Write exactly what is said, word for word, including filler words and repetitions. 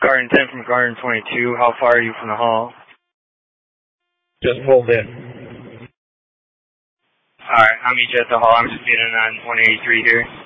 Garden ten from Garden twenty-two. How far are you from the hall? Just pulled in. Alright, I'll meet you at the hall. I'm speeding on one eighty-three here.